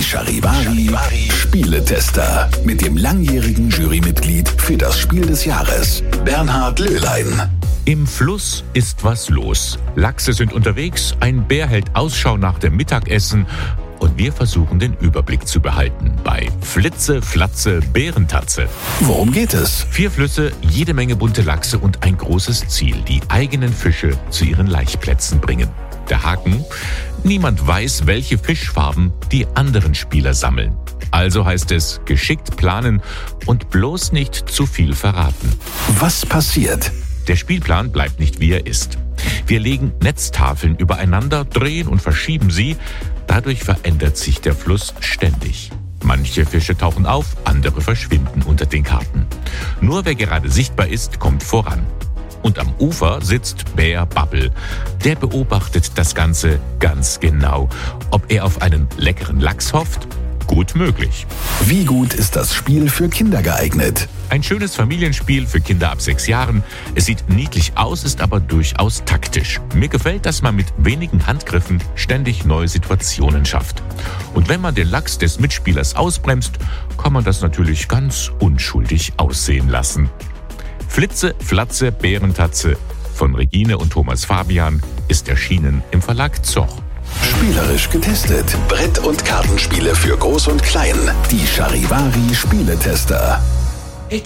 Charivari Spieletester mit dem langjährigen Jurymitglied für das Spiel des Jahres, Bernhard Löhlein. Im Fluss ist was los. Lachse sind unterwegs, ein Bär hält Ausschau nach dem Mittagessen und wir versuchen den Überblick zu behalten bei Flitze, Flatze, Bärentatze. Worum geht es? 4 Flüsse, jede Menge bunte Lachse und ein großes Ziel, die eigenen Fische zu ihren Laichplätzen bringen. Der Haken: niemand weiß, welche Fischfarben die anderen Spieler sammeln. Also heißt es, geschickt planen und bloß nicht zu viel verraten. Was passiert? Der Spielplan bleibt nicht, wie er ist. Wir legen Netztafeln übereinander, drehen und verschieben sie. Dadurch verändert sich der Fluss ständig. Manche Fische tauchen auf, andere verschwinden unter den Karten. Nur wer gerade sichtbar ist, kommt voran. Und am Ufer sitzt Bär Babbel. Der beobachtet das Ganze ganz genau. Ob er auf einen leckeren Lachs hofft? Gut möglich. Wie gut ist das Spiel für Kinder geeignet? Ein schönes Familienspiel für Kinder ab 6 Jahren. Es sieht niedlich aus, ist aber durchaus taktisch. Mir gefällt, dass man mit wenigen Handgriffen ständig neue Situationen schafft. Und wenn man den Lachs des Mitspielers ausbremst, kann man das natürlich ganz unschuldig aussehen lassen. Flitze, Flatze, Bärentatze von Regine und Thomas Fabian ist erschienen im Verlag Zoch. Spielerisch getestet. Brett- und Kartenspiele für Groß und Klein. Die Charivari Spieletester.